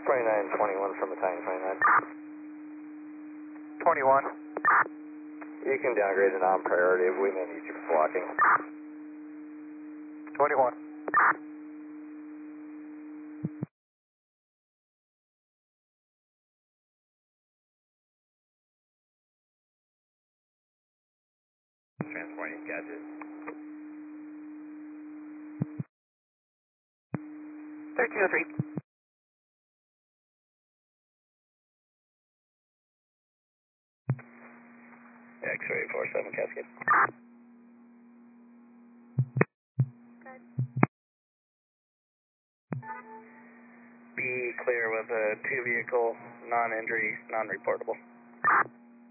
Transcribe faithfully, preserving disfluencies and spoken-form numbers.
twenty-nine twenty-one from Battalion twenty-nine. twenty-one. You can downgrade to non-priority if we may need you for blocking. twenty-one. Transporting gadget. thirteen oh three. X-ray four seven Cascade. Good. Be clear with a two vehicle, non-injury, non-reportable.